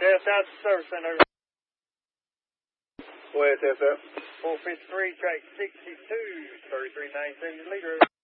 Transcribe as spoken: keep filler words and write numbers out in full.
Yes, out to service center. Go ahead, T S F. four fifty-three, track sixty-two, thirty-three ninety-seven liter.